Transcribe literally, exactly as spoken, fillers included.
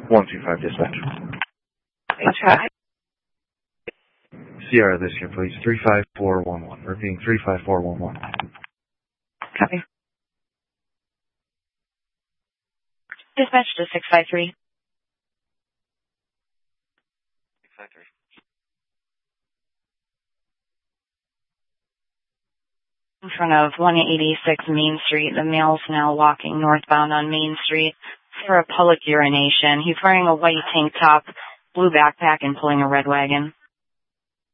one two five dispatch. Okay. Sierra this year, please. three five four one one. Repeating, three five four one one. Copy. Dispatch to six five three. six five three. In front of one eighty-six Main Street. The male's now walking northbound on Main Street for a public urination. He's wearing a white tank top, blue backpack, and pulling a red wagon.